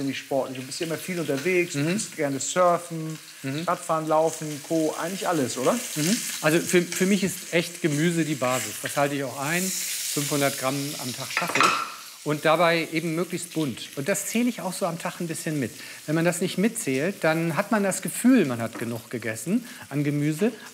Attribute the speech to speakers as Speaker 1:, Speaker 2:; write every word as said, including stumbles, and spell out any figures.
Speaker 1: wahnsinnig sportlich. Du bist ja immer viel unterwegs,
Speaker 2: Mhm.
Speaker 1: du bist gerne surfen,
Speaker 2: Mhm.
Speaker 1: Radfahren, Laufen, Co. Eigentlich alles, oder?
Speaker 2: Mhm. Also für, für mich ist echt Gemüse die Basis. Das halte ich auch ein. fünfhundert Gramm am Tag schaffe ich. Und dabei eben möglichst bunt. Und das zähle ich auch so am Tag ein bisschen mit. Wenn man das nicht mitzählt, dann hat man das Gefühl, man hat genug gegessen an Gemüse.